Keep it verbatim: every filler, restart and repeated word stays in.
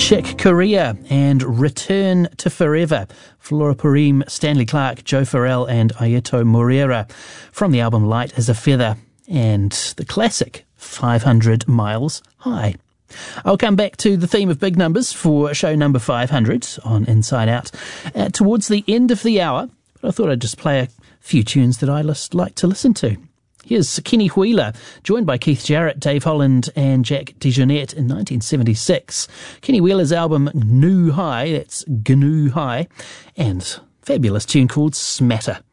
Chick Corea and Return to Forever. Flora Purim, Stanley Clarke, Joe Farrell and Ayeto Moreira from the album Light as a Feather and the classic five hundred Miles High. I'll come back to the theme of big numbers for show number five hundred on Inside Out uh, towards the end of the hour, but I thought I'd just play a few tunes that I just like to listen to. Here's Kenny Wheeler, joined by Keith Jarrett, Dave Holland and Jack DeJohnette in nineteen seventy-six. Kenny Wheeler's album Gnu High, that's Gnu High, and fabulous tune called Smatter.